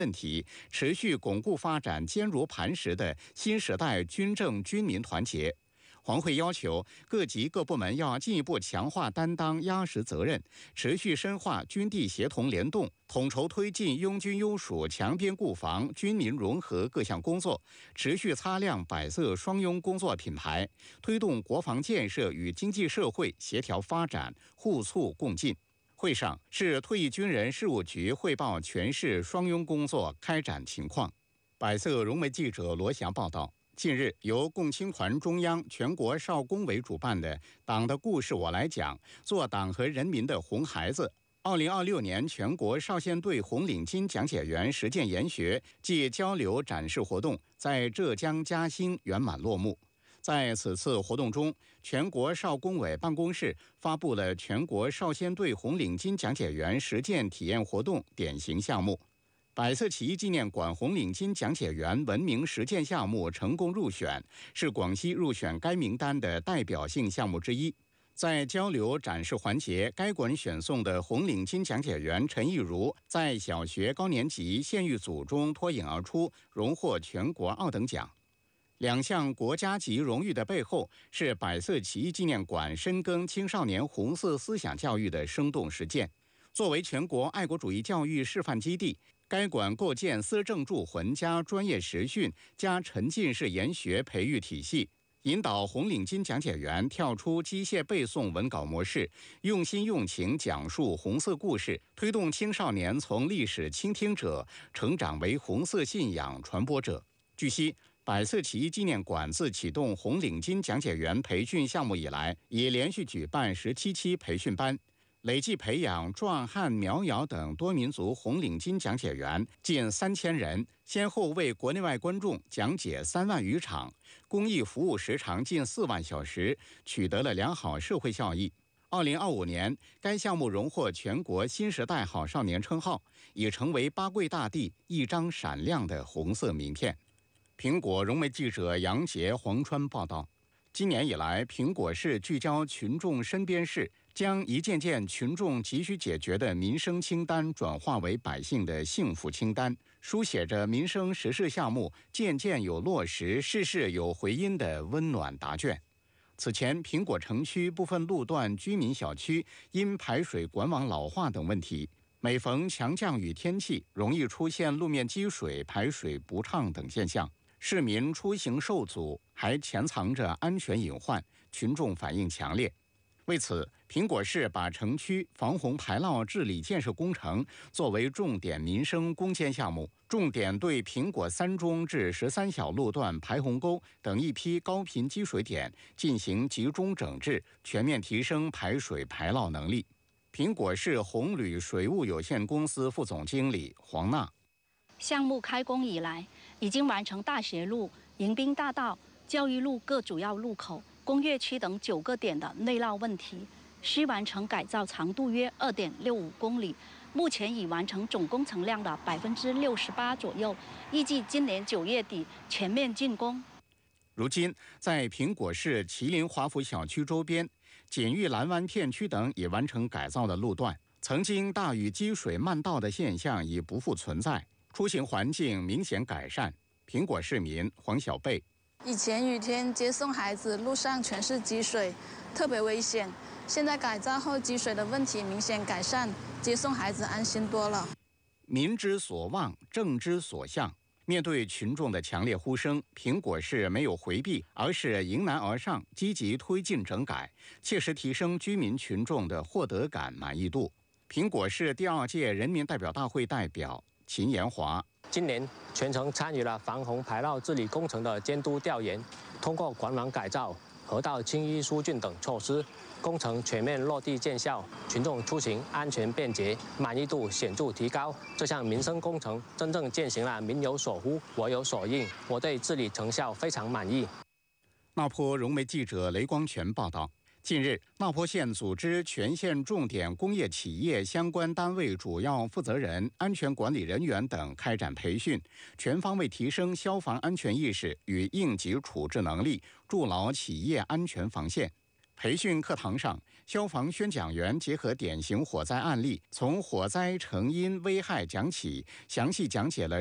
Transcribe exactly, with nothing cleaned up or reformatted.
问题，持续巩固发展坚如磐石的新时代军政军民团结。黄会要求各级各部门要进一步强化担当压实责任，持续深化军地协同联动，统筹推进拥军优属、强边固防、军民融合各项工作，持续擦亮百色双拥工作品牌，推动国防建设与经济社会协调发展互促共进。会上，市退役军人事务局汇报全市双拥工作开展情况。百色融媒记者罗霞报道。近日，由共青团中央、全国少工委主办的“党的故事我来讲，做党和人民的红孩子”二零二六年全国少先队红领巾讲解员实践研学暨交流展示活动在浙江嘉兴圆满落幕。在此次活动中，全国少工委办公室发布了全国少先队红领巾讲解员实践体验活动典型项目。百色起义纪念馆红领巾讲解员文明实践项目成功入选，是广西入选该名单的代表性项目之一。在交流展示环节，该馆选送的红领巾讲解员陈义如在小学高年级县域组中脱颖而出，荣获全国二等奖。两项国家级荣誉的背后，是百色起义纪念馆深耕青少年红色思想教育的生动实践。作为全国爱国主义教育示范基地，该馆构建思政铸魂加专业实训加沉浸式研学培育体系，引导红领巾讲解员跳出机械背诵文稿模式，用心用情讲述红色故事，推动青少年从历史倾听者成长为红色信仰传播者。据悉，百色起义纪念馆自启动红领巾讲解员培训项目以来，已连续举办十七期培训班，累计培养壮汉、苗瑶等多民族红领巾讲解员近三千人，先后为国内外观众讲解三万余场，公益服务时长近四万小时，取得了良好社会效益。二零二五年，该项目荣获全国新时代好少年称号，已成为八桂大地一张闪亮的红色名片。苹果融媒记者杨杰、黄川报道。今年以来，苹果市聚焦群众身边事，将一件件群众急需解决的民生清单转化为百姓的幸福清单，书写着民生实事项目件件有落实、事事有回音的温暖答卷。此前，苹果城区部分路段居民小区因排水管网老化等问题，每逢强降雨天气，容易出现路面积水、排水不畅等现象。市民出行受阻，还潜藏着安全隐患，群众反应强烈。为此，苹果市把城区防洪排涝治理建设工程作为重点民生攻坚项目，重点对苹果三中至十三小路段排洪沟等一批高频积水点进行集中整治，全面提升排水排涝能力。苹果市红铝水务有限公司副总经理黄娜。 项目开工以来，已经完成大学路、迎宾大道、教育路各主要路口、工业区等九个点的内涝问题，需完成改造长度约二点六五公里，目前已完成总工程量的百分之六十八左右，预计今年九月底全面竣工。 如今，在苹果市麒麟华府小区周边、锦玉蓝湾片区等已完成改造的路段，曾经大雨积水漫道的现象已不复存在，出行环境明显改善。苹果市民黄小贝： 以前雨天接送孩子，路上全是积水，特别危险。现在改造后，积水的问题明显改善，接送孩子安心多了。 民之所望，政之所向。面对群众的强烈呼声，苹果市没有回避，而是迎难而上，积极推进整改，切实提升居民群众的获得感、满意度。苹果市第二届人民代表大会代表秦延华： 今年全程参与了防洪排涝治理工程的监督调研，通过管网改造、河道清淤疏浚等措施，工程全面落地见效，群众出行安全便捷，满意度显著提高。这项民生工程真正践行了民有所呼，我有所应，我对治理成效非常满意。 那坡融媒记者雷光全报道。近日，那坡县组织全县重点工业企业相关单位主要负责人、安全管理人员等开展培训，全方位提升消防安全意识与应急处置能力，筑牢企业安全防线。 培训课堂上，消防宣讲员结合典型火灾案例，从火灾成因危害讲起，详细讲解了